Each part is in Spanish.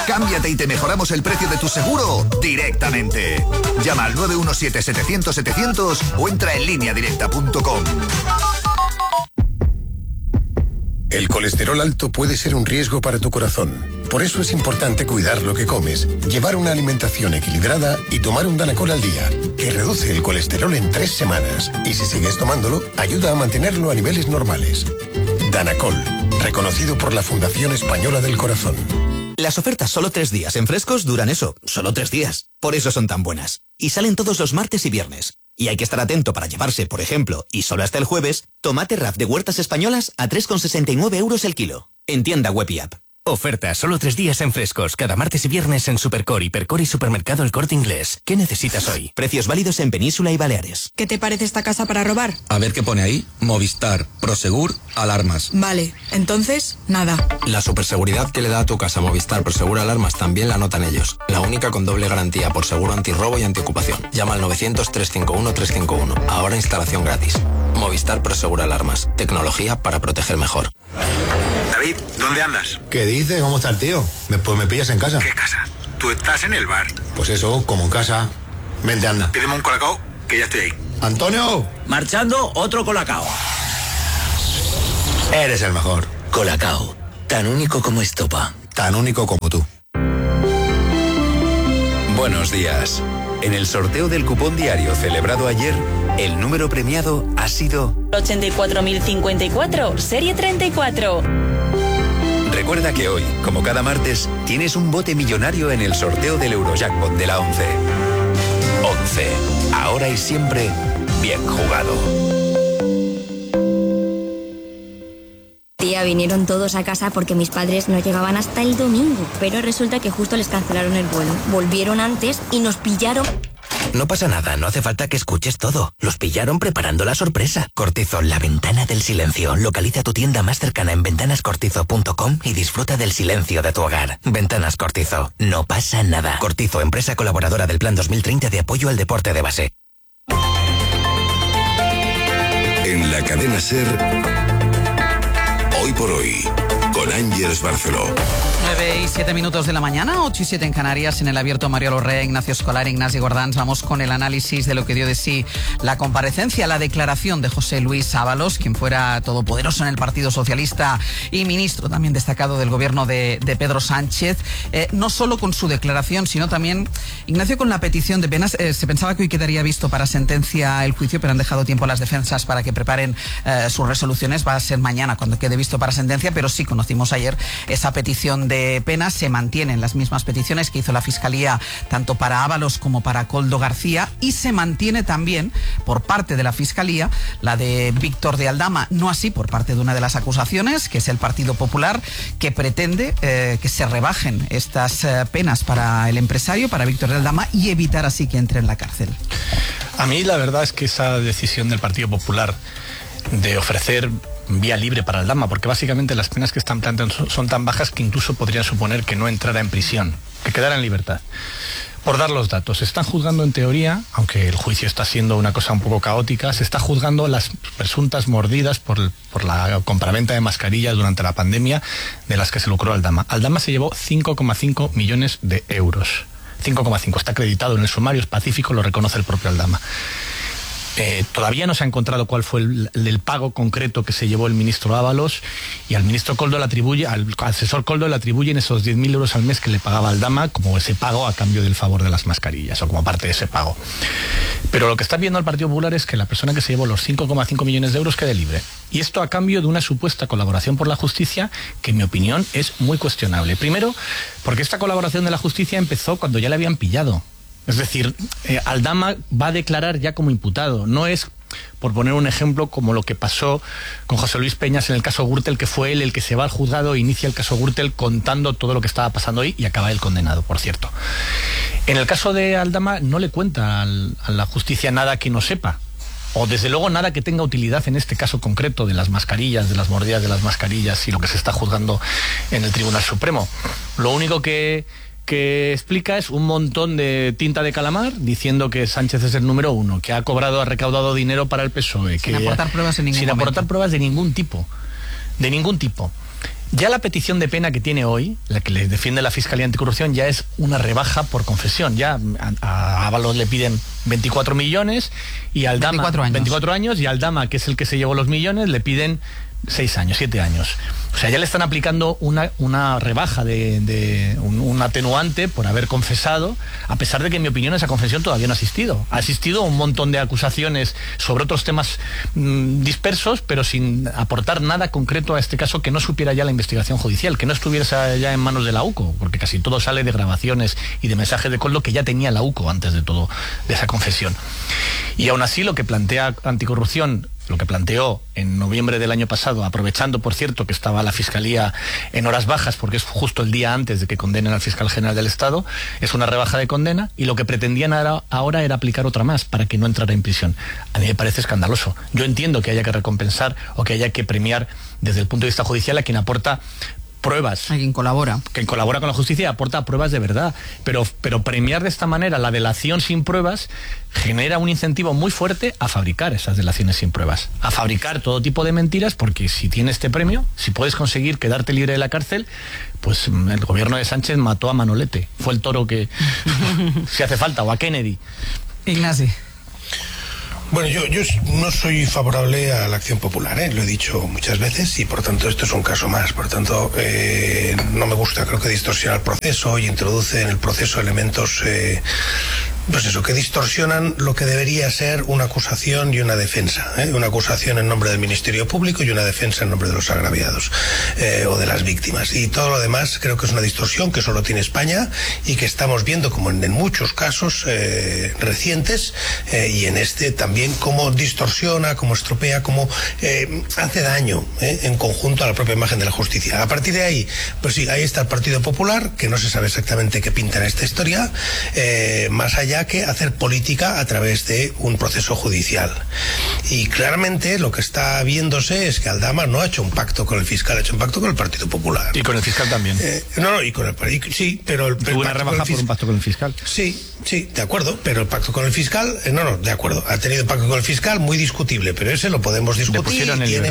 Cámbiate y te mejoramos el precio de tu seguro directamente. Llama al 917-700-700 o entra en lineadirecta.com. El colesterol alto puede ser un riesgo para tu corazón. Por eso es importante cuidar lo que comes, llevar una alimentación equilibrada y tomar un Danacol al día, que reduce el colesterol en 3 semanas. Y si sigues tomándolo, ayuda a mantenerlo a niveles normales. Danacol, reconocido por la Fundación Española del Corazón. Las ofertas solo 3 días en Frescos duran eso, solo 3 días. Por eso son tan buenas. Y salen todos los martes y viernes. Y hay que estar atento para llevarse, por ejemplo, y solo hasta el jueves, tomate RAF de Huertas Españolas a 3,69 € el kilo. En tienda web y app. Oferta solo 3 días en Frescos, cada martes y viernes en Supercore, Hipercore y Supermercado El Corte Inglés. ¿Qué necesitas hoy? Precios válidos en Península y Baleares. ¿Qué te parece esta casa para robar? A ver qué pone ahí. Movistar, Prosegur, alarmas. Vale, entonces, nada. La superseguridad que le da a tu casa Movistar Prosegur Alarmas también la notan ellos. La única con doble garantía por seguro antirrobo y antiocupación. Llama al 900-351-351. Ahora instalación gratis. Movistar Prosegur Alarmas. Tecnología para proteger mejor. David, ¿dónde andas? ¿Qué dices? ¿Cómo está el tío? Pues me pillas en casa. ¿Qué casa? Tú estás en el bar. Pues eso, como en casa. Vente, anda. Pídeme un colacao, que ya estoy ahí. ¡Antonio! Marchando, otro colacao. Eres el mejor. Colacao, tan único como estopa. Tan único como tú. Buenos días. En el sorteo del cupón diario celebrado ayer, el número premiado ha sido 84.054, serie 34. Recuerda que hoy, como cada martes, tienes un bote millonario en el sorteo del Eurojackpot de la 11. 11. Ahora y siempre, bien jugado. Tía, vinieron todos a casa porque mis padres no llegaban hasta el domingo, pero resulta que justo les cancelaron el vuelo. Volvieron antes y nos pillaron. No pasa nada, no hace falta que escuches todo. Los pillaron preparando la sorpresa. Cortizo, la ventana del silencio. Localiza tu tienda más cercana en ventanascortizo.com y disfruta del silencio de tu hogar. Ventanas Cortizo, no pasa nada. Cortizo, empresa colaboradora del Plan 2030 de apoyo al deporte de base. En la cadena SER, Hoy por Hoy, con Ángeles Barceló. 9:07 de la mañana, 8:07 en Canarias, en el abierto Mario Lorrea, Ignacio Escolar, Ignasi Gordans. Vamos con el análisis de lo que dio de sí la comparecencia, la declaración de José Luis Ábalos, quien fuera todopoderoso en el Partido Socialista y ministro también destacado del gobierno de Pedro Sánchez. No solo con su declaración, sino también, Ignacio, con la petición de penas. Se pensaba que hoy quedaría visto para sentencia el juicio, pero han dejado tiempo a las defensas para que preparen sus resoluciones. Va a ser mañana cuando quede visto para sentencia, pero sí conocimos ayer esa petición de penas. Se mantienen las mismas peticiones que hizo la Fiscalía tanto para Ábalos como para Koldo García, y se mantiene también por parte de la Fiscalía la de Víctor de Aldama, no así por parte de una de las acusaciones, que es el Partido Popular, que pretende que se rebajen estas penas para el empresario, para Víctor de Aldama, y evitar así que entre en la cárcel. A mí la verdad es que esa decisión del Partido Popular de ofrecer vía libre para Aldama, porque básicamente las penas que están planteando son tan bajas que incluso podrían suponer que no entrara en prisión, que quedara en libertad. Por dar los datos, se están juzgando en teoría, aunque el juicio está siendo una cosa un poco caótica, se está juzgando las presuntas mordidas por la compraventa de mascarillas durante la pandemia de las que se lucró Aldama. Aldama se llevó 5,5 millones de euros. 5,5, está acreditado en el sumario, es pacífico, lo reconoce el propio Aldama. Todavía no se ha encontrado cuál fue el pago concreto que se llevó el ministro Ábalos, y al ministro Koldo le atribuye, al asesor Koldo le atribuyen esos 10.000 euros al mes que le pagaba Aldama como ese pago a cambio del favor de las mascarillas, o como parte de ese pago. Pero lo que está viendo el Partido Popular es que la persona que se llevó los 5,5 millones de euros quede libre. Y esto a cambio de una supuesta colaboración por la justicia que, en mi opinión, es muy cuestionable. Primero, porque esta colaboración de la justicia empezó cuando ya le habían pillado. Es decir, Aldama va a declarar ya como imputado. No es, por poner un ejemplo, como lo que pasó con José Luis Peñas en el caso Gürtel, que fue él el que se va al juzgado e inicia el caso Gürtel contando todo lo que estaba pasando ahí, y acaba él condenado, por cierto. En el caso de Aldama no le cuenta a la justicia nada que no sepa, o desde luego nada que tenga utilidad en este caso concreto de las mascarillas, de las mordidas de las mascarillas y lo que se está juzgando en el Tribunal Supremo. Lo único que explica es un montón de tinta de calamar diciendo que Sánchez es el número uno, que ha recaudado dinero para el PSOE, sin aportar pruebas en ningún momento. Aportar pruebas de ningún tipo. Ya la petición de pena que tiene hoy, la que le defiende la Fiscalía Anticorrupción, ya es una rebaja por confesión. Ya a Ábalos le piden 24 millones y al Dama 24 años, y al Dama, que es el que se llevó los millones, le piden 6 años, 7 años. O sea, ya le están aplicando una rebaja un atenuante por haber confesado, a pesar de que, en mi opinión, esa confesión todavía no ha existido. Ha existido un montón de acusaciones sobre otros temas dispersos, pero sin aportar nada concreto a este caso que no supiera ya la investigación judicial, que no estuviera ya en manos de la UCO, porque casi todo sale de grabaciones y de mensajes de coldo que ya tenía la UCO antes de todo, de esa confesión. Y aún así, lo que plantea Anticorrupción, lo que planteó en noviembre del año pasado, aprovechando, por cierto, que estaba la Fiscalía en horas bajas, porque es justo el día antes de que condenen al fiscal general del Estado, es una rebaja de condena, y lo que pretendían ahora era aplicar otra más para que no entrara en prisión. A mí me parece escandaloso. Yo entiendo que haya que recompensar o que haya que premiar desde el punto de vista judicial a quien aporta pruebas. A quien colabora. Quien colabora con la justicia y aporta pruebas de verdad. Pero premiar de esta manera la delación sin pruebas genera un incentivo muy fuerte a fabricar esas delaciones sin pruebas. A fabricar todo tipo de mentiras, porque si tienes este premio, si puedes conseguir quedarte libre de la cárcel, pues el gobierno de Sánchez mató a Manolete. Fue el toro que, si hace falta, o a Kennedy. Ignacio. Bueno, yo no soy favorable a la acción popular, lo he dicho muchas veces, y por tanto esto es un caso más. Por tanto, no me gusta, creo que distorsiona el proceso y introduce en el proceso elementos pues eso, que distorsionan lo que debería ser una acusación y una defensa, una acusación en nombre del Ministerio Público y una defensa en nombre de los agraviados o de las víctimas, y todo lo demás creo que es una distorsión que solo tiene España y que estamos viendo como en muchos casos recientes, y en este también cómo distorsiona, cómo estropea, cómo hace daño en conjunto a la propia imagen de la justicia. A partir de ahí, pues sí, ahí está el Partido Popular, que no se sabe exactamente qué pinta en esta historia, más allá que hacer política a través de un proceso judicial. Y claramente lo que está viéndose es que Aldama no ha hecho un pacto con el fiscal, ha hecho un pacto con el Partido Popular. Y con el fiscal también. Y con el sí, pero hubo una rebaja por un pacto con el fiscal. Sí, de acuerdo, pero el pacto con el fiscal, de acuerdo, ha tenido un pacto con el fiscal muy discutible, pero ese lo podemos discutir,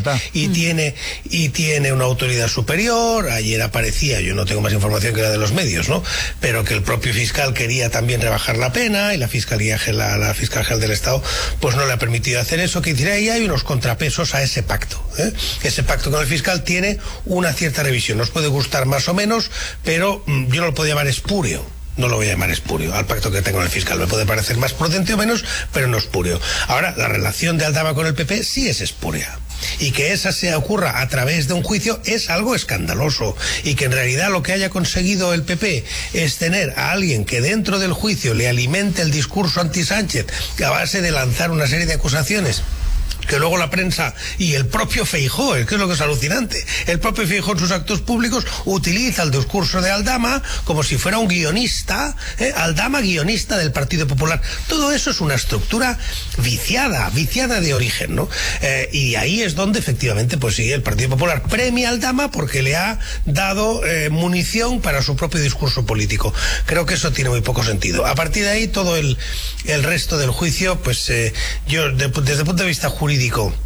y tiene una autoridad superior. Ayer aparecía, yo no tengo más información que la de los medios, pero que el propio fiscal quería también rebajar la pena, y la fiscal general del Estado pues no le ha permitido hacer eso, que dice, ahí hay unos contrapesos a ese pacto. Ese pacto con el fiscal tiene una cierta revisión, nos puede gustar más o menos, pero yo no lo puedo llamar espurio. No lo voy a llamar espurio al pacto que tengo con el fiscal. Me puede parecer más prudente o menos, pero no espurio. Ahora, la relación de Aldama con el PP sí es espuria. Y que esa se ocurra a través de un juicio es algo escandaloso. Y que en realidad lo que haya conseguido el PP es tener a alguien que dentro del juicio le alimente el discurso anti-Sánchez a base de lanzar una serie de acusaciones que luego la prensa y el propio Feijóo, que es lo que es alucinante, el propio Feijóo en sus actos públicos utiliza el discurso de Aldama como si fuera un guionista, Aldama guionista del Partido Popular. Todo eso es una estructura viciada de origen, y ahí es donde efectivamente, pues sí, el Partido Popular premia a Aldama porque le ha dado munición para su propio discurso político. Creo que eso tiene muy poco sentido. A partir de ahí, todo el resto del juicio, pues yo, desde el punto de vista jurídico,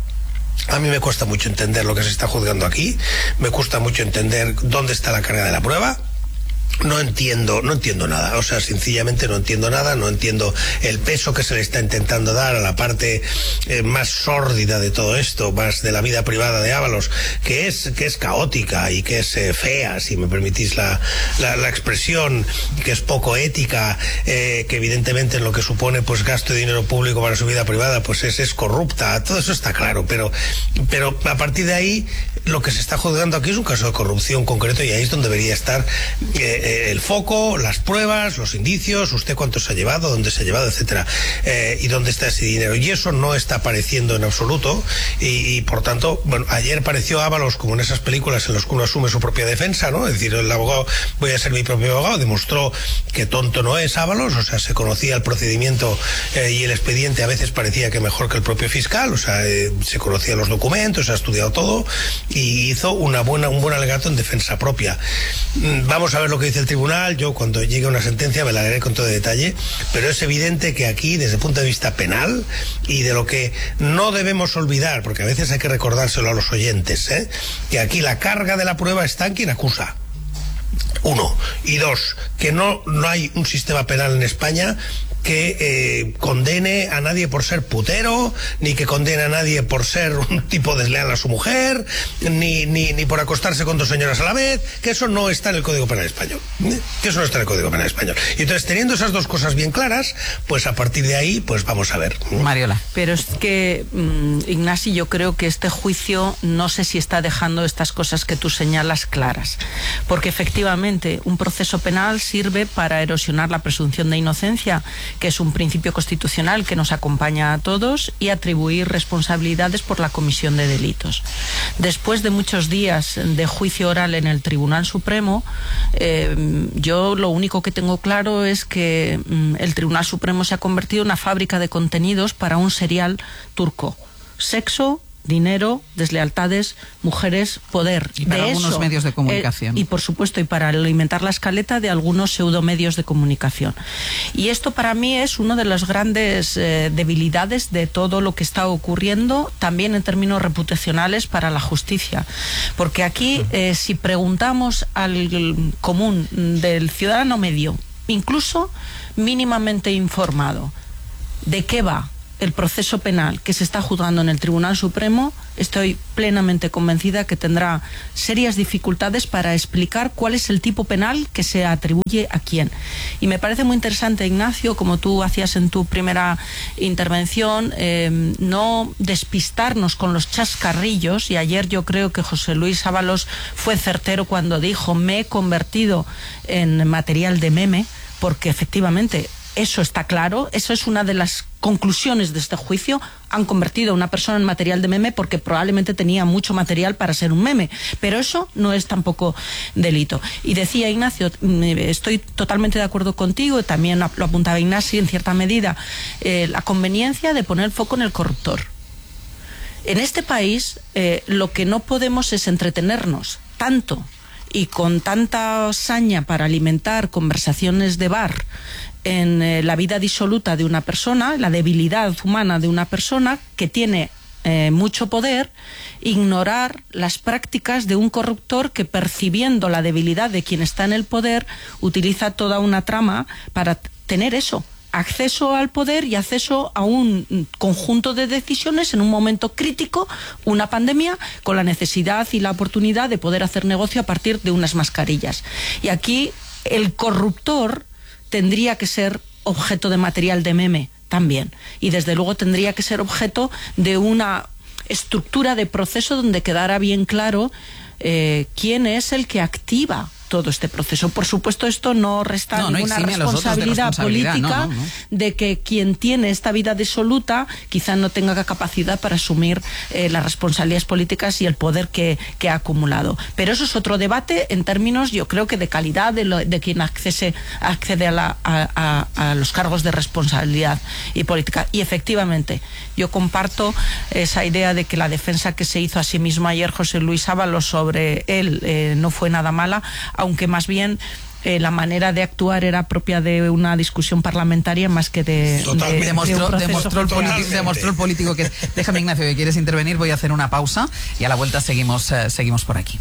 a mí me cuesta mucho entender lo que se está juzgando aquí, me cuesta mucho entender dónde está la carga de la prueba. No entiendo nada, o sea, sencillamente no entiendo nada, no entiendo el peso que se le está intentando dar a la parte más sórdida de todo esto, más de la vida privada de Ábalos, que es caótica y que es fea, si me permitís la expresión, que es poco ética, que evidentemente en lo que supone pues gasto de dinero público para su vida privada, pues es corrupta, todo eso está claro, pero a partir de ahí lo que se está juzgando aquí es un caso de corrupción concreto, y ahí es donde debería estar el foco, las pruebas, los indicios, usted cuánto se ha llevado, dónde se ha llevado, etcétera, y dónde está ese dinero. Y eso no está apareciendo en absoluto, y por tanto, bueno, ayer pareció Ábalos como en esas películas en las que uno asume su propia defensa, es decir, el abogado, voy a ser mi propio abogado, demostró que tonto no es Ábalos, o sea, se conocía el procedimiento y el expediente, a veces parecía que mejor que el propio fiscal, o sea, se conocían los documentos, se ha estudiado todo, y hizo un buen alegato en defensa propia. Vamos a ver lo que dice el tribunal. Yo, cuando llegue una sentencia, me la leeré con todo detalle, pero es evidente que aquí, desde el punto de vista penal, y de lo que no debemos olvidar, porque a veces hay que recordárselo a los oyentes, que aquí la carga de la prueba está en quien acusa. 1. Y 2, que no hay un sistema penal en España que condene a nadie por ser putero, ni que condene a nadie por ser un tipo desleal a su mujer, ni por acostarse con 2 señoras a la vez, que eso no está en el Código Penal Español. Y entonces, teniendo esas 2 cosas bien claras, pues a partir de ahí, pues vamos a ver. Mariola. Pero es que, Ignasi, yo creo que este juicio no sé si está dejando estas cosas que tú señalas claras, porque efectivamente un proceso penal sirve para erosionar la presunción de inocencia, que es un principio constitucional que nos acompaña a todos, y atribuir responsabilidades por la comisión de delitos. Después de muchos días de juicio oral en el Tribunal Supremo, yo lo único que tengo claro es que el Tribunal Supremo se ha convertido en una fábrica de contenidos para un serial turco. Sexo, dinero, deslealtades, mujeres, poder. Y para algunos medios de comunicación. Y por supuesto, y para alimentar la escaleta de algunos pseudomedios de comunicación. Y esto para mí es una de las grandes debilidades de todo lo que está ocurriendo, también en términos reputacionales para la justicia. Porque aquí, si preguntamos al común del ciudadano medio, incluso mínimamente informado, ¿de qué va el proceso penal que se está juzgando en el Tribunal Supremo? Estoy plenamente convencida que tendrá serias dificultades para explicar cuál es el tipo penal que se atribuye a quién. Y me parece muy interesante, Ignacio, como tú hacías en tu primera intervención, no despistarnos con los chascarrillos, y ayer yo creo que José Luis Ábalos fue certero cuando dijo: me he convertido en material de meme, porque efectivamente eso está claro, eso es una de las conclusiones de este juicio. Han convertido a una persona en material de meme porque probablemente tenía mucho material para ser un meme, pero eso no es tampoco delito. Y decía Ignacio, estoy totalmente de acuerdo contigo, también lo apuntaba Ignasi en cierta medida, la conveniencia de poner el foco en el corruptor. En este país lo que no podemos es entretenernos tanto y con tanta saña para alimentar conversaciones de bar en la vida disoluta de una persona, la debilidad humana de una persona que tiene mucho poder, ignorar las prácticas de un corruptor que, percibiendo la debilidad de quien está en el poder, utiliza toda una trama para tener eso, acceso al poder y acceso a un conjunto de decisiones en un momento crítico, una pandemia, con la necesidad y la oportunidad de poder hacer negocio a partir de unas mascarillas. Y aquí el corruptor tendría que ser objeto de material de meme también, y desde luego tendría que ser objeto de una estructura de proceso donde quedara bien claro quién es el que activa todo este proceso. Por supuesto, esto no resta ninguna responsabilidad política de que quien tiene esta vida disoluta quizá no tenga capacidad para asumir las responsabilidades políticas y el poder que ha acumulado. Pero eso es otro debate en términos, yo creo, que de calidad de quien accede a los cargos de responsabilidad y política. Y efectivamente, yo comparto esa idea de que la defensa que se hizo a sí mismo ayer José Luis Ábalos sobre él no fue nada mala, aunque más bien la manera de actuar era propia de una discusión parlamentaria más que de demostró el político que... Déjame, Ignacio, que quieres intervenir. Voy a hacer una pausa y a la vuelta seguimos por aquí.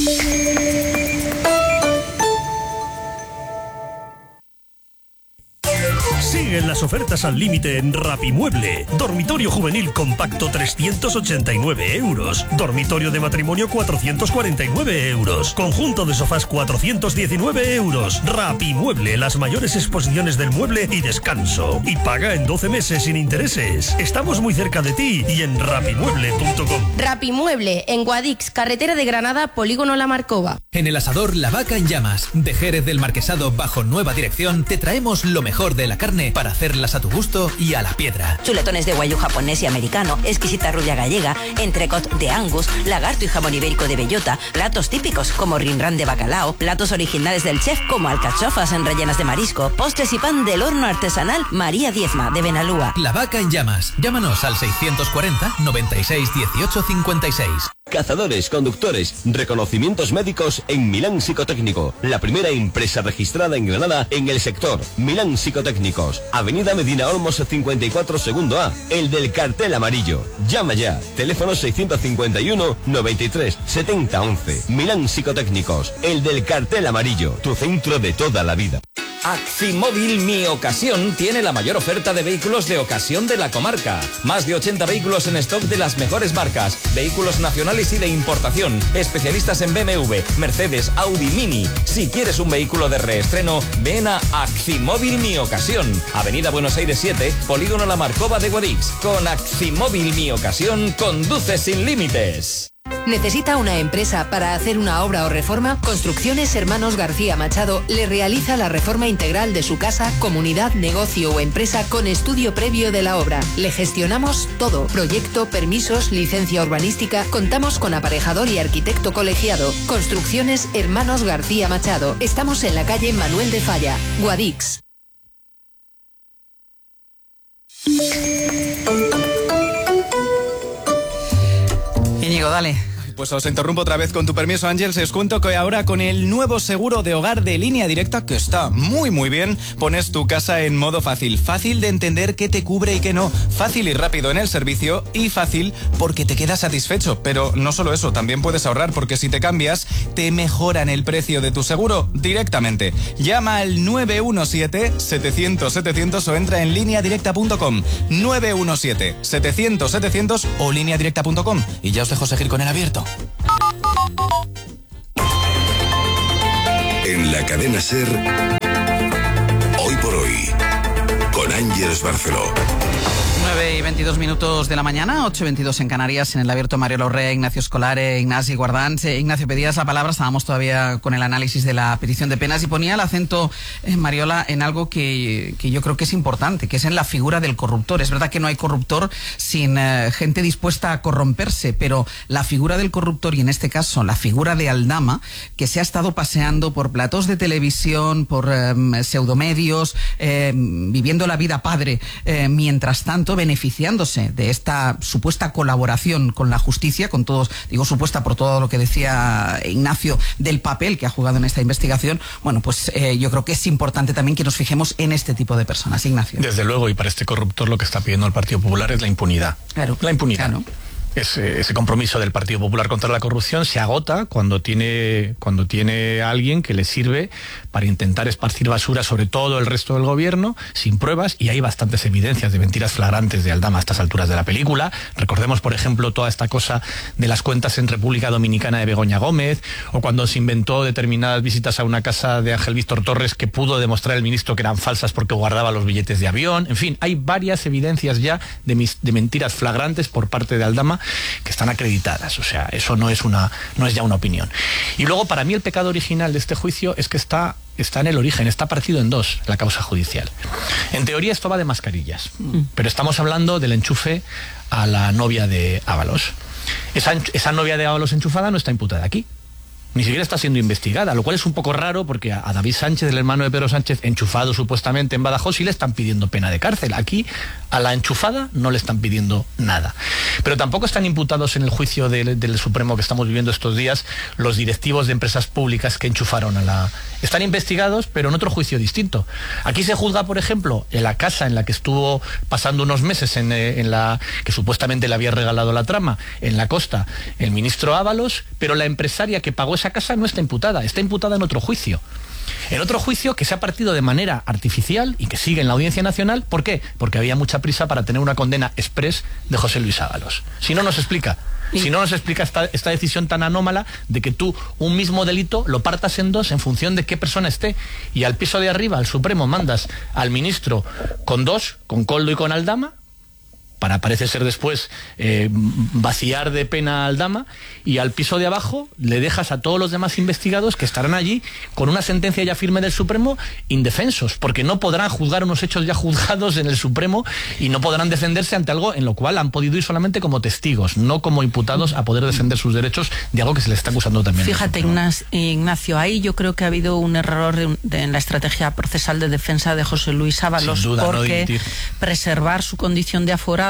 Siguen las ofertas al límite en Rapimueble. Dormitorio juvenil compacto 389 euros. Dormitorio de matrimonio 449 euros. Conjunto de sofás 419 euros. Rapimueble, las mayores exposiciones del mueble y descanso. Y paga en 12 meses sin intereses. Estamos muy cerca de ti y en rapimueble.com. Rapimueble, en Guadix, carretera de Granada, polígono La Marcova. En el asador La Vaca en Llamas, de Jerez del Marquesado, bajo nueva dirección, te traemos lo mejor de la carne para hacerlas a tu gusto y a la piedra. Chuletones de guayú japonés y americano, exquisita rubia gallega, entrecot de Angus, lagarto y jamón ibérico de bellota, platos típicos como rinrán de bacalao, platos originales del chef como alcachofas rellenas de marisco, postres y pan del horno artesanal María Diezma de Benalúa. La Vaca en Llamas. Llámanos al 640 96 18 56. Cazadores, conductores, reconocimientos médicos en Milán Psicotécnico, la primera empresa registrada en Granada en el sector. Milán Psicotécnicos, Avenida Medina Olmos 54 segundo A, el del cartel amarillo. Llama ya, teléfono 651 93 70 11. Milán Psicotécnicos, el del cartel amarillo, tu centro de toda la vida. Actimóvil Mi Ocasión tiene la mayor oferta de vehículos de ocasión de la comarca. Más de 80 vehículos en stock de las mejores marcas, vehículos nacionales y de importación, especialistas en BMW, Mercedes, Audi, Mini. Si quieres un vehículo de reestreno, ven a Actimóvil Mi Ocasión, Avenida Buenos Aires 7, Polígono La Marcova de Guadix. Con Actimóvil Mi Ocasión, conduce sin límites. ¿Necesita una empresa para hacer una obra o reforma? Construcciones Hermanos García Machado le realiza la reforma integral de su casa, comunidad, negocio o empresa con estudio previo de la obra. Le gestionamos todo: proyecto, permisos, licencia urbanística. Contamos con aparejador y arquitecto colegiado. Construcciones Hermanos García Machado. Estamos en la calle Manuel de Falla, Guadix. Íñigo, dale. Pues os interrumpo otra vez con tu permiso, Ángels. Os cuento que ahora con el nuevo seguro de hogar de Línea Directa, que está muy bien, pones tu casa en modo fácil. Fácil de entender qué te cubre y qué no. Fácil y rápido en el servicio, y fácil porque te quedas satisfecho. Pero no solo eso, también puedes ahorrar, porque si te cambias, te mejoran el precio de tu seguro directamente. Llama al 917-700-700 o entra en lineadirecta.com. 917-700-700 o lineadirecta.com. Y ya os dejo seguir con el abierto. En la cadena SER, Hoy por Hoy, con Ángeles Barceló. 9:22 de la mañana, 8:22 en Canarias, en el abierto Mario Lorrea, Ignacio Escolare, Ignasi Guardans. Ignacio, pedías la palabra, estábamos todavía con el análisis de la petición de penas y ponía el acento, Mariola, en algo que yo creo que es importante, que es en la figura del corruptor. Es verdad que no hay corruptor sin gente dispuesta a corromperse, pero la figura del corruptor, y en este caso la figura de Aldama, que se ha estado paseando por platós de televisión, por pseudomedios, viviendo la vida padre, mientras tanto beneficiándose de esta supuesta colaboración con la justicia, con todos, digo supuesta por todo lo que decía Ignacio del papel que ha jugado en esta investigación. Bueno, pues yo creo que es importante también que nos fijemos en este tipo de personas, Ignacio. Desde luego, y para este corruptor lo que está pidiendo el Partido Popular es la impunidad. Claro. La impunidad. Claro. Ese compromiso del Partido Popular contra la corrupción se agota cuando tiene a alguien que le sirve para intentar esparcir basura sobre todo el resto del gobierno, sin pruebas, y hay bastantes evidencias de mentiras flagrantes de Aldama a estas alturas de la película. Recordemos, por ejemplo, toda esta cosa de las cuentas en República Dominicana de Begoña Gómez, o cuando se inventó determinadas visitas a una casa de Ángel Víctor Torres que pudo demostrar el ministro que eran falsas porque guardaba los billetes de avión. En fin, hay varias evidencias ya de mentiras flagrantes por parte de Aldama que están acreditadas. O sea, eso no es ya una opinión. Y luego, para mí, el pecado original de este juicio es que está en el origen, está partido en dos la causa judicial. En teoría esto va de mascarillas, pero estamos hablando del enchufe a la novia de Ábalos. Esa novia de Ábalos enchufada no está imputada aquí, ni siquiera está siendo investigada, lo cual es un poco raro porque a David Sánchez, el hermano de Pedro Sánchez, enchufado supuestamente en Badajoz, sí le están pidiendo pena de cárcel. Aquí a la enchufada no le están pidiendo nada. Pero tampoco están imputados en el juicio del Supremo que estamos viviendo estos días los directivos de empresas públicas que enchufaron a la... Están investigados, pero en otro juicio distinto. Aquí se juzga, por ejemplo, en la casa en la que estuvo pasando unos meses, en la que supuestamente le había regalado la trama, en la costa, el ministro Ábalos, pero la empresaria que pagó esa casa no está imputada en otro juicio. En otro juicio que se ha partido de manera artificial y que sigue en la Audiencia Nacional. ¿Por qué? Porque había mucha prisa para tener una condena exprés de José Luis Ábalos. Si no nos explica esta decisión tan anómala de que tú un mismo delito lo partas en dos en función de qué persona esté, y al piso de arriba, al Supremo, mandas al ministro con dos, con Koldo y con Aldama, para, parece ser después, vaciar de pena a Aldama, y al piso de abajo le dejas a todos los demás investigados que estarán allí con una sentencia ya firme del Supremo, indefensos, porque no podrán juzgar unos hechos ya juzgados en el Supremo y no podrán defenderse ante algo en lo cual han podido ir solamente como testigos, no como imputados a poder defender sus derechos de algo que se les está acusando también. Fíjate, Ignacio, ahí yo creo que ha habido un error en la estrategia procesal de defensa de José Luis Ábalos, porque preservar su condición de aforado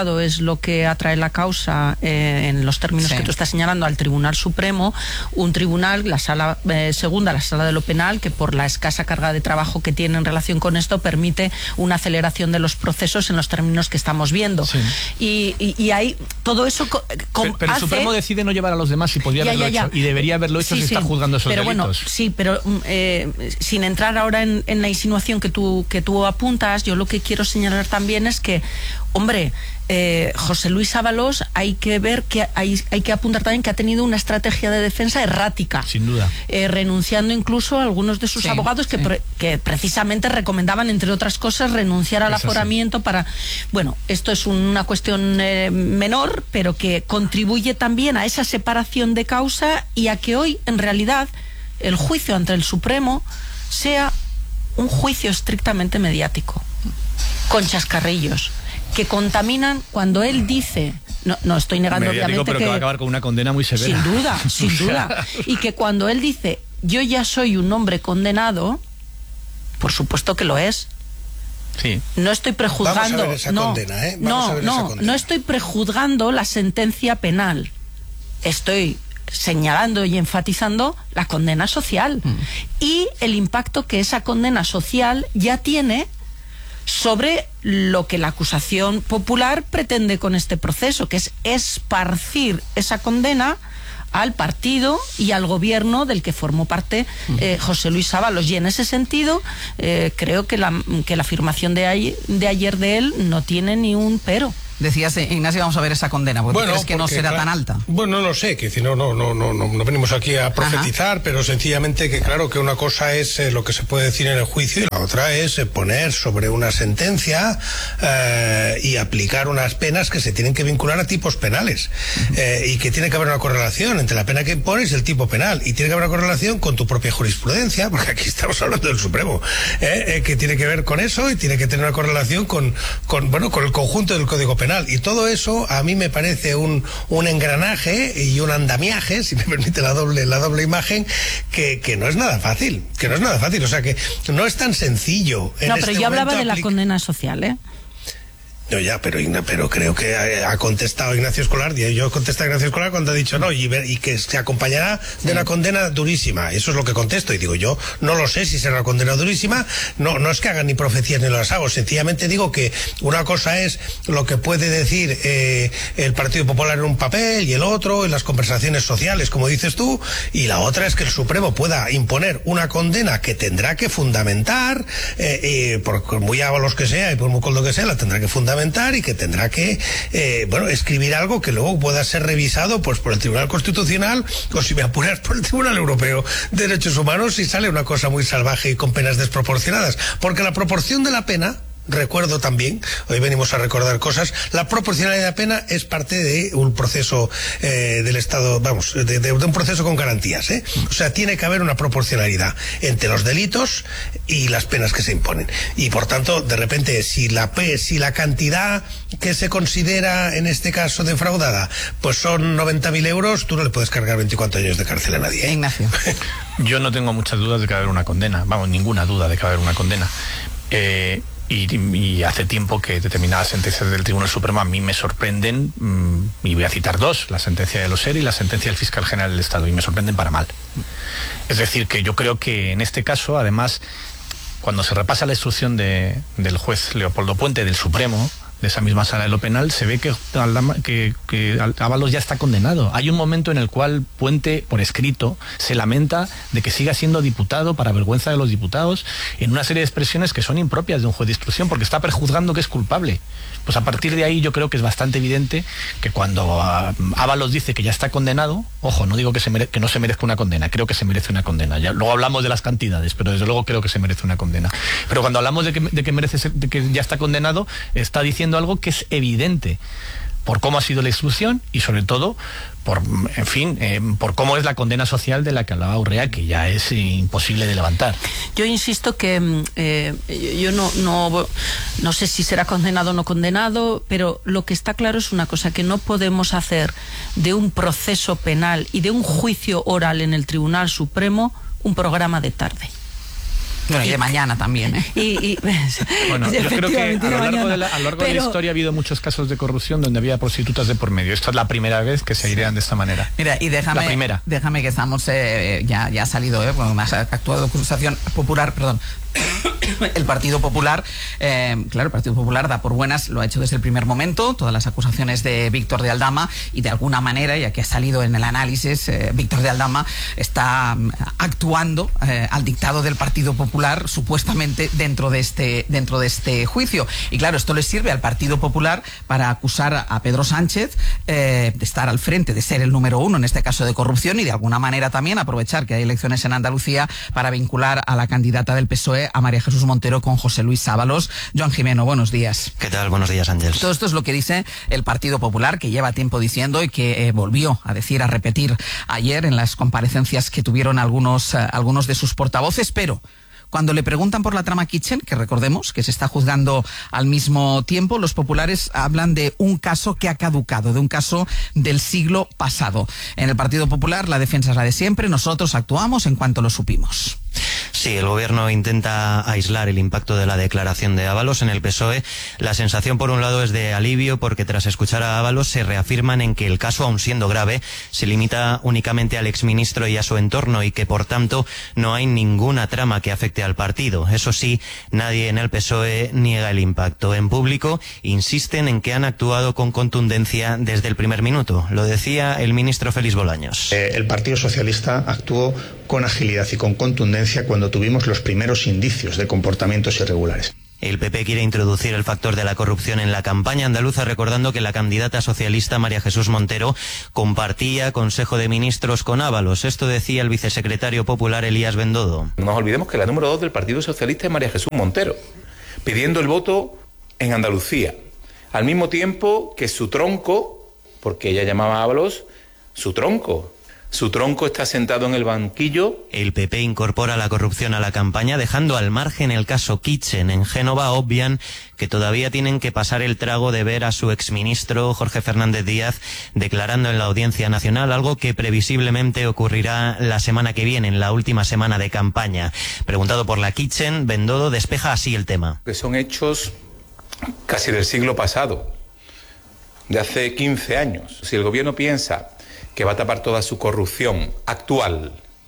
juzgado es lo que atrae la causa en los términos que tú estás señalando al Tribunal Supremo, un tribunal, la sala segunda, la sala de lo penal, que por la escasa carga de trabajo que tiene en relación con esto permite una aceleración de los procesos en los términos que estamos viendo. Y ahí todo eso pero el Supremo decide no llevar a los demás y podría haberlo hecho, y debería haberlo hecho si está juzgando esos delitos. Bueno, pero sin entrar ahora en la insinuación que tú apuntas, yo lo que quiero señalar también es que, hombre, José Luis Ábalos, hay que ver que hay que apuntar también que ha tenido una estrategia de defensa errática. Sin duda. Renunciando incluso a algunos de sus abogados que precisamente recomendaban, entre otras cosas, renunciar al aforamiento para... Bueno, esto es una cuestión menor, pero que contribuye también a esa separación de causa y a que hoy, en realidad, el juicio ante el Supremo sea un juicio estrictamente mediático, con chascarrillos que contaminan. Cuando él dice, no estoy negando obviamente pero que va a acabar con una condena muy severa. Sin duda, y que cuando él dice yo ya soy un hombre condenado, por supuesto que lo es. Sí. No estoy prejuzgando. Vamos a ver esa condena, ¿eh? No estoy prejuzgando la sentencia penal. Estoy señalando y enfatizando la condena social y el impacto que esa condena social ya tiene sobre lo que la acusación popular pretende con este proceso, que es esparcir esa condena al partido y al gobierno del que formó parte José Luis Ábalos. Y en ese sentido, creo que la afirmación de ayer de él no tiene ni un pero. Decías, Ignacio, vamos a ver esa condena, porque crees que no será tan alta. Bueno, no lo sé, que no venimos aquí a profetizar, pero sencillamente que claro que una cosa es lo que se puede decir en el juicio y la otra es poner sobre una sentencia y aplicar unas penas que se tienen que vincular a tipos penales y que tiene que haber una correlación entre la pena que impones y el tipo penal, y tiene que haber una correlación con tu propia jurisprudencia, porque aquí estamos hablando del Supremo, que tiene que ver con eso y tiene que tener una correlación con el conjunto del Código Penal. Y todo eso a mí me parece un engranaje y un andamiaje, si me permite la doble imagen, que no es nada fácil, o sea que no es tan sencillo. Pero yo hablaba de la condena social, ¿eh? No, ya, pero creo que ha contestado Ignacio Escolar, y yo contesté a Ignacio Escolar cuando ha dicho no, y que se acompañará de una condena durísima. Eso es lo que contesto, y digo, yo no lo sé si será una condena durísima, no es que hagan ni profecías ni las hago, sencillamente digo que una cosa es lo que puede decir el Partido Popular en un papel y el otro en las conversaciones sociales, como dices tú, y la otra es que el Supremo pueda imponer una condena que tendrá que fundamentar, por muy Ábalos que sea y por muy coldo que sea, la tendrá que fundamentar y que tendrá que escribir algo que luego pueda ser revisado pues por el Tribunal Constitucional, o si me apuras por el Tribunal Europeo de Derechos Humanos, si sale una cosa muy salvaje y con penas desproporcionadas, porque la proporción de la pena, recuerdo también, hoy venimos a recordar cosas, la proporcionalidad de la pena es parte de un proceso del Estado, de un proceso con garantías, o sea, tiene que haber una proporcionalidad entre los delitos y las penas que se imponen, y por tanto, de repente, si la cantidad que se considera en este caso defraudada, pues son 90.000 euros, tú no le puedes cargar 24 años de cárcel a nadie, Ignacio. Yo no tengo muchas dudas de que va a haber una condena, ninguna duda de que va a haber una condena. Y hace tiempo que determinadas sentencias del Tribunal Supremo a mí me sorprenden, y voy a citar dos, la sentencia de Loser y la sentencia del Fiscal General del Estado, y me sorprenden para mal. Es decir, que yo creo que en este caso, además, cuando se repasa la instrucción del juez Leopoldo Puente del Supremo, de esa misma sala de lo penal, se ve que Ábalos ya está condenado. Hay un momento en el cual Puente, por escrito, se lamenta de que siga siendo diputado para vergüenza de los diputados, en una serie de expresiones que son impropias de un juez de instrucción, porque está prejuzgando que es culpable. Pues a partir de ahí yo creo que es bastante evidente que cuando Ábalos dice que ya está condenado, ojo, no digo que no se merezca una condena, creo que se merece una condena. Luego hablamos de las cantidades, pero desde luego creo que se merece una condena. Pero cuando hablamos de que ya está condenado, está diciendo algo que es evidente por cómo ha sido la instrucción y sobre todo por cómo es la condena social de la que hablaba Urrea, que ya es imposible de levantar. Yo insisto que yo no sé si será condenado o no condenado, pero lo que está claro es una cosa, que no podemos hacer de un proceso penal y de un juicio oral en el Tribunal Supremo un programa de tarde. Bueno, y de mañana también, ¿eh? Bueno, yo creo que a lo largo de la historia ha habido muchos casos de corrupción donde había prostitutas de por medio. Esta es la primera vez que se airean de esta manera. Mira, y déjame que estamos, ya ha salido, bueno, más actuado acusación popular, perdón. El Partido Popular, claro, el Partido Popular da por buenas, lo ha hecho desde el primer momento, todas las acusaciones de Víctor de Aldama, y de alguna manera, ya que ha salido en el análisis, Víctor de Aldama está actuando al dictado del Partido Popular, supuestamente dentro de este juicio. Y claro, esto le sirve al Partido Popular para acusar a Pedro Sánchez de estar al frente, de ser el número uno en este caso de corrupción, y de alguna manera también aprovechar que hay elecciones en Andalucía para vincular a la candidata del PSOE, a María Jesús Montero, con José Luis Ábalos. Joan Jimeno, buenos días. ¿Qué tal? Buenos días, Ángel. Todo esto es lo que dice el Partido Popular, que lleva tiempo diciendo y que volvió a decir, a repetir ayer en las comparecencias que tuvieron algunos de sus portavoces, pero cuando le preguntan por la trama Kitchen, que recordemos que se está juzgando al mismo tiempo, los populares hablan de un caso que ha caducado, de un caso del siglo pasado. En el Partido Popular la defensa es la de siempre, nosotros actuamos en cuanto lo supimos. Sí, el gobierno intenta aislar el impacto de la declaración de Ábalos. En el PSOE la sensación por un lado es de alivio porque tras escuchar a Ábalos se reafirman en que el caso, aun siendo grave, se limita únicamente al exministro y a su entorno y que por tanto no hay ninguna trama que afecte al partido. Eso sí, nadie en el PSOE niega el impacto. En público insisten en que han actuado con contundencia desde el primer minuto. Lo decía el ministro Félix Bolaños. El Partido Socialista actuó con agilidad y con contundencia cuando tuvimos los primeros indicios de comportamientos irregulares. El PP quiere introducir el factor de la corrupción en la campaña andaluza, recordando que la candidata socialista María Jesús Montero compartía Consejo de Ministros con Ábalos. Esto decía el vicesecretario popular Elías Bendodo. No nos olvidemos que la número 2 del Partido Socialista es María Jesús Montero, pidiendo el voto en Andalucía, al mismo tiempo que su tronco, porque ella llamaba a Ábalos su tronco está sentado en el banquillo. El PP incorpora la corrupción a la campaña, dejando al margen el caso Kitchen. En Génova obvian que todavía tienen que pasar el trago de ver a su exministro Jorge Fernández Díaz declarando en la Audiencia Nacional, algo que previsiblemente ocurrirá la semana que viene, en la última semana de campaña. Preguntado por la Kitchen, Bendodo despeja así el tema. Que son hechos casi del siglo pasado, de hace 15 años. Si el gobierno piensa que va a tapar toda su corrupción actual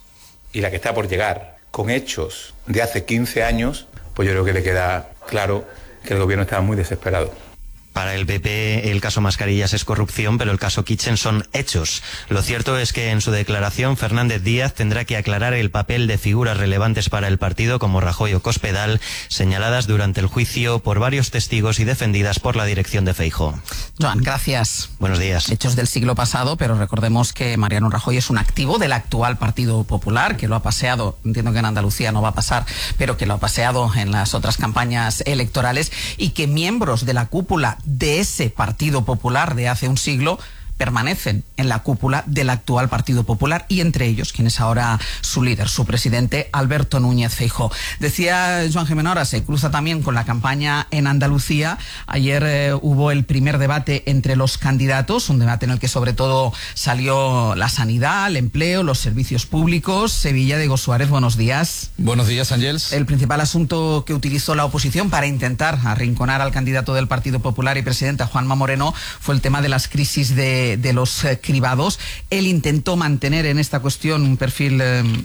y la que está por llegar con hechos de hace 15 años, pues yo creo que le queda claro que el gobierno estaba muy desesperado. Para el PP el caso Mascarillas es corrupción, pero el caso Kitchen son hechos. Lo cierto es que en su declaración Fernández Díaz tendrá que aclarar el papel de figuras relevantes para el partido como Rajoy o Cospedal, señaladas durante el juicio por varios testigos y defendidas por la dirección de Feijóo. Joan, gracias. Buenos días. Hechos del siglo pasado, pero recordemos que Mariano Rajoy es un activo del actual Partido Popular, que lo ha paseado, entiendo que en Andalucía no va a pasar, pero que lo ha paseado en las otras campañas electorales, y que miembros de la cúpula de ese Partido Popular de hace un siglo permanecen en la cúpula del actual Partido Popular, y entre ellos quien es ahora su líder, su presidente, Alberto Núñez Feijóo. Decía Joan Jimeno, ahora se cruza también con la campaña en Andalucía. Ayer hubo el primer debate entre los candidatos, un debate en el que sobre todo salió la sanidad, el empleo, los servicios públicos. Sevilla, Diego Suárez, buenos días. Buenos días, Ángels. El principal asunto que utilizó la oposición para intentar arrinconar al candidato del Partido Popular y presidente, Juanma Moreno, fue el tema de las crisis de los cribados. Él intentó mantener en esta cuestión un perfil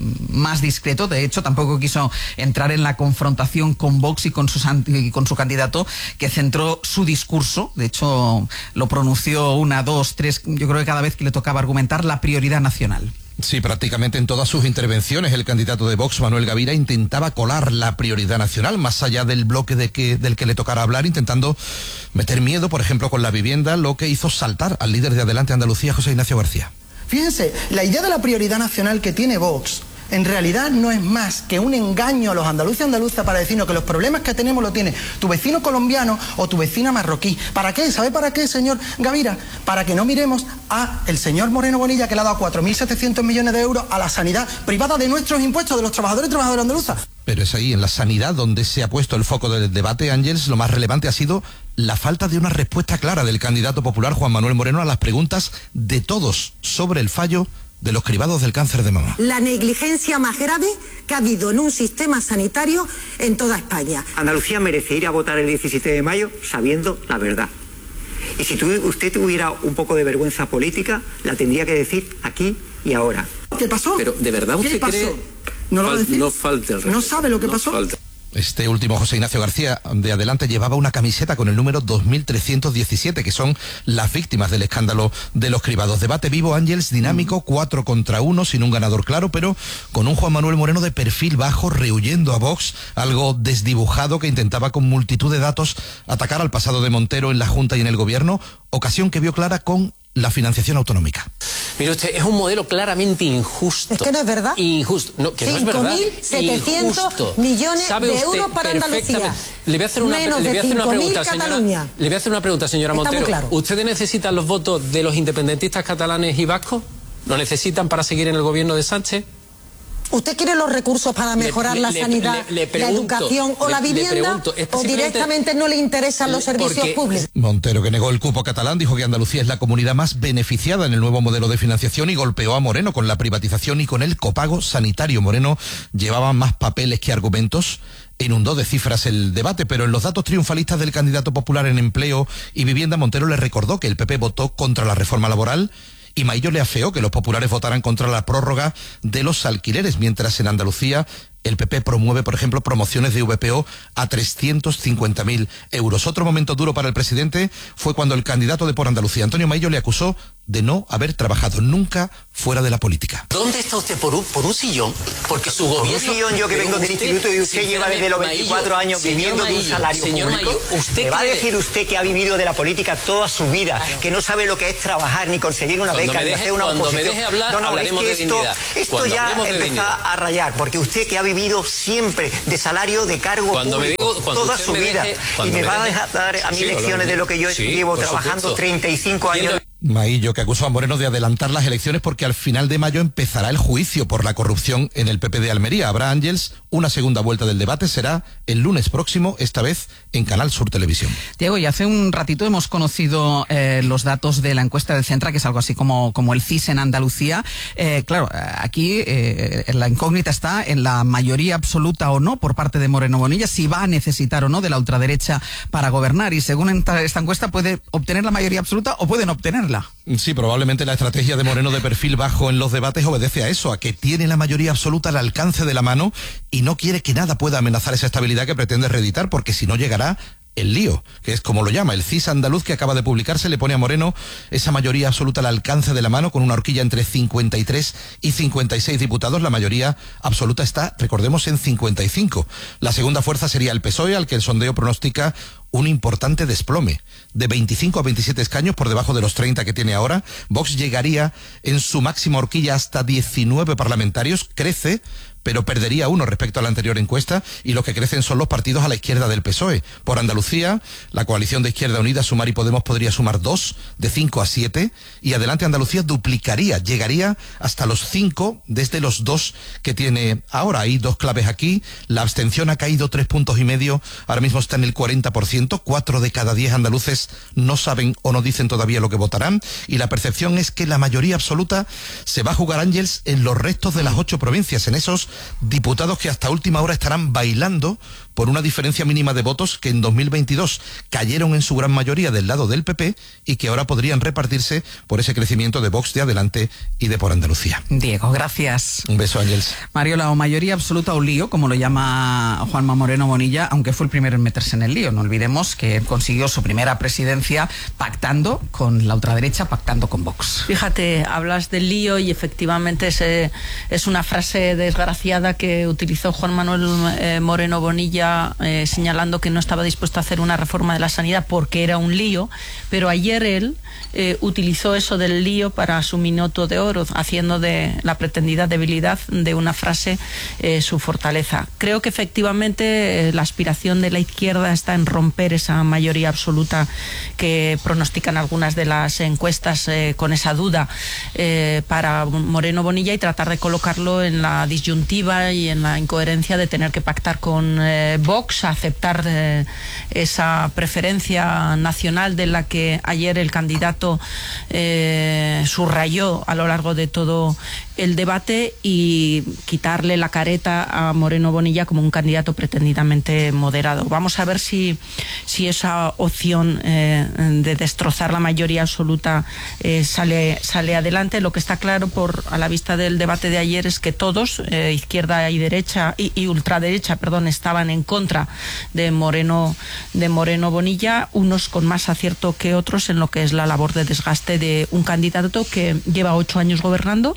más discreto. De hecho, tampoco quiso entrar en la confrontación con Vox y con su candidato, que centró su discurso, de hecho lo pronunció 1, 2, 3, yo creo que cada vez que le tocaba argumentar, la prioridad nacional. Sí, prácticamente en todas sus intervenciones el candidato de Vox, Manuel Gavira, intentaba colar la prioridad nacional más allá del bloque del que le tocara hablar, intentando meter miedo, por ejemplo, con la vivienda, lo que hizo saltar al líder de Adelante Andalucía, José Ignacio García. Fíjense, la idea de la prioridad nacional que tiene Vox en realidad no es más que un engaño a los andaluces y andaluzas para decirnos que los problemas que tenemos los tiene tu vecino colombiano o tu vecina marroquí. ¿Para qué? ¿Sabe para qué, señor Gavira? Para que no miremos a el señor Moreno Bonilla, que le ha dado 4.700 millones de euros a la sanidad privada de nuestros impuestos, de los trabajadores y trabajadoras andaluzas. Pero es ahí, en la sanidad, donde se ha puesto el foco del debate, Ángels. Lo más relevante ha sido la falta de una respuesta clara del candidato popular Juan Manuel Moreno a las preguntas de todos sobre el fallo de los cribados del cáncer de mama. La negligencia más grave que ha habido en un sistema sanitario en toda España. Andalucía merece ir a votar el 17 de mayo sabiendo la verdad. Y si usted tuviera un poco de vergüenza política, la tendría que decir aquí y ahora. ¿Qué pasó? Pero, ¿de verdad usted cree? ¿No lo va a decir? No falte el respeto. ¿No sabe lo que pasó? Este último, José Ignacio García, de Adelante, llevaba una camiseta con el número 2317, que son las víctimas del escándalo de los cribados. Debate vivo, Ángels, dinámico, 4 contra 1, sin un ganador claro, pero con un Juan Manuel Moreno de perfil bajo, rehuyendo a Vox, algo desdibujado, que intentaba con multitud de datos atacar al pasado de Montero en la Junta y en el Gobierno, ocasión que vio clara con la financiación autonómica. Mire usted, es un modelo claramente injusto. Es que no es verdad. Injusto. No, que no es verdad. 5.700 millones de euros para Andalucía. Le voy a hacer una pregunta, señora. Le voy a hacer una pregunta, señora Montero. Claro. ¿Ustedes necesitan los votos de los independentistas catalanes y vascos? ¿Lo necesitan para seguir en el gobierno de Sánchez? ¿Usted quiere los recursos para mejorar la sanidad, la educación o la vivienda? ¿O directamente no le interesan los servicios públicos? Montero, que negó el cupo catalán, dijo que Andalucía es la comunidad más beneficiada en el nuevo modelo de financiación y golpeó a Moreno con la privatización y con el copago sanitario. Moreno llevaba más papeles que argumentos. Inundó de cifras el debate, pero en los datos triunfalistas del candidato popular en empleo y vivienda, Montero le recordó que el PP votó contra la reforma laboral. Y Maillo le afeó que los populares votaran contra la prórroga de los alquileres, mientras en Andalucía el PP promueve, por ejemplo, promociones de VPO a 350.000 euros. Otro momento duro para el presidente fue cuando el candidato de Por Andalucía, Antonio Maillo, le acusó de no haber trabajado nunca fuera de la política. ¿Dónde está usted por un sillón? Porque su gobierno... Por un sillón, yo que vengo del instituto y usted lleva desde los 24 años viviendo de un salario público. ¿Me va a decir usted que ha vivido de la política toda su vida, que no sabe lo que es trabajar, ni conseguir una beca, ni hacer una oposición? Cuando me deje hablar, hablaremos de dignidad. Esto ya empieza a rayar, porque usted que ha vivido siempre de salario, de cargo público, toda su vida, y me va a dejar dar a mí lecciones de lo que yo llevo trabajando 35 años. Maillo, que acusó a Moreno de adelantar las elecciones porque al final de mayo empezará el juicio por la corrupción en el PP de Almería. Habrá, Ángels, una segunda vuelta del debate, será el lunes próximo, esta vez en Canal Sur Televisión. Diego, y hace un ratito hemos conocido los datos de la encuesta del Centra, que es algo así como el CIS en Andalucía. Claro, aquí la incógnita está en la mayoría absoluta o no por parte de Moreno Bonilla, si va a necesitar o no de la ultraderecha para gobernar. Y según esta encuesta puede obtener la mayoría absoluta o puede no obtenerla. Sí, probablemente la estrategia de Moreno de perfil bajo en los debates obedece a eso, a que tiene la mayoría absoluta al alcance de la mano y no quiere que nada pueda amenazar esa estabilidad que pretende reeditar, porque si no llegará el lío, que es como lo llama. El CIS andaluz que acaba de publicarse le pone a Moreno esa mayoría absoluta al alcance de la mano, con una horquilla entre 53 y 56 diputados. La mayoría absoluta está, recordemos, en 55. La segunda fuerza sería el PSOE, al que el sondeo pronostica un importante desplome, de 25 a 27 escaños por debajo de los 30 que tiene ahora. Vox llegaría en su máxima horquilla hasta 19 parlamentarios, crece, pero perdería uno respecto a la anterior encuesta, y los que crecen son los partidos a la izquierda del PSOE. Por Andalucía, la coalición de Izquierda Unida, Sumar y Podemos podría sumar 2, de 5 a 7, y Adelante Andalucía duplicaría, llegaría hasta los 5 desde los 2 que tiene ahora. Hay dos claves aquí: la abstención ha caído 3,5 puntos, ahora mismo está en el 40%, 4 de cada 10 andaluces no saben o no dicen todavía lo que votarán, y la percepción es que la mayoría absoluta se va a jugar, Ángels, en los restos de las 8 provincias, en esos diputados que hasta última hora estarán bailando por una diferencia mínima de votos que en 2022 cayeron en su gran mayoría del lado del PP y que ahora podrían repartirse por ese crecimiento de Vox, de Adelante y de Por Andalucía. Diego, gracias. Un beso, Ángels. Mariola, o mayoría absoluta o lío, como lo llama Juanma Moreno Bonilla, aunque fue el primero en meterse en el lío. No olvidemos que consiguió su primera presidencia pactando con la ultraderecha, pactando con Vox. Fíjate, hablas del lío y efectivamente es una frase desgraciada que utilizó Juan Manuel Moreno Bonilla, señalando que no estaba dispuesto a hacer una reforma de la sanidad porque era un lío, pero ayer él utilizó eso del lío para su minuto de oro, haciendo de la pretendida debilidad de una frase su fortaleza. Creo que efectivamente la aspiración de la izquierda está en romper romper esa mayoría absoluta que pronostican algunas de las encuestas, con esa duda para Moreno Bonilla, y tratar de colocarlo en la disyuntiva y en la incoherencia de tener que pactar con Vox, aceptar esa preferencia nacional de la que ayer el candidato subrayó a lo largo de todo el debate, y quitarle la careta a Moreno Bonilla como un candidato pretendidamente moderado. Vamos a ver si esa opción de destrozar la mayoría absoluta sale adelante. Lo que está claro a la vista del debate de ayer es que todos, izquierda y derecha y ultraderecha, estaban en contra de Moreno Bonilla, unos con más acierto que otros en lo que es la labor de desgaste de un candidato que lleva 8 años gobernando,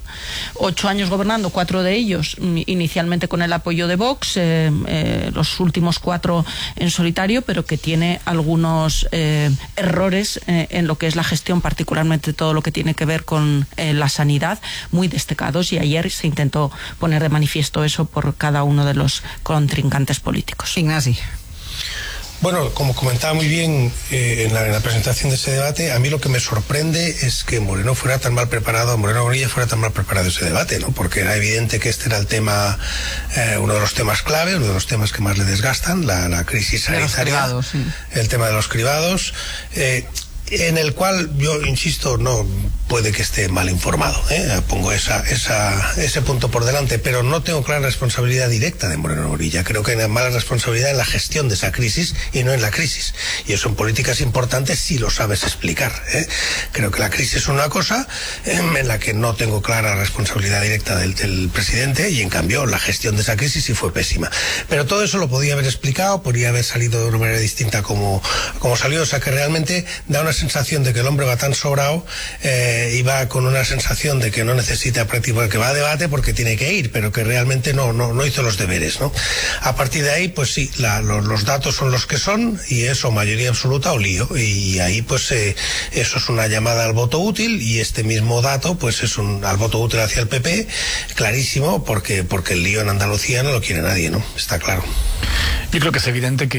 4 de ellos inicialmente con el apoyo de Vox, los últimos 4 en solitario, pero que tiene algunos errores en lo que es la gestión, particularmente todo lo que tiene que ver con la sanidad, muy destacados, y ayer se intentó poner de manifiesto eso por cada uno de los contrincantes políticos. Ignasi. Bueno, como comentaba muy bien en la presentación de ese debate, a mí lo que me sorprende es que Moreno fuera tan mal preparado, Moreno Bonilla fuera tan mal preparado ese debate, ¿no? Porque era evidente que este era el tema, uno de los temas clave, uno de los temas que más le desgastan, la crisis sanitaria, el tema de los cribados, en el cual yo insisto, no puede que esté mal informado, pongo ese punto por delante, pero no tengo clara responsabilidad directa de Moreno Bonilla. Creo que hay mala responsabilidad en la gestión de esa crisis y no en la crisis, y eso en política es importante si lo sabes explicar. Creo que la crisis es una cosa en la que no tengo clara responsabilidad directa del presidente, y en cambio la gestión de esa crisis sí fue pésima, pero todo eso lo podía haber explicado, podría haber salido de una manera distinta como salió. O sea que realmente da una sensación de que el hombre va tan sobrado, y va con una sensación de que no necesita practicar, que va a debate porque tiene que ir, pero que realmente no hizo los deberes, ¿no? A partir de ahí, pues sí, los datos son los que son, y eso, mayoría absoluta o lío, y ahí pues eso es una llamada al voto útil, y este mismo dato pues es al voto útil hacia el PP, clarísimo, porque el lío en Andalucía no lo quiere nadie, ¿no? Está claro. Yo creo que es evidente que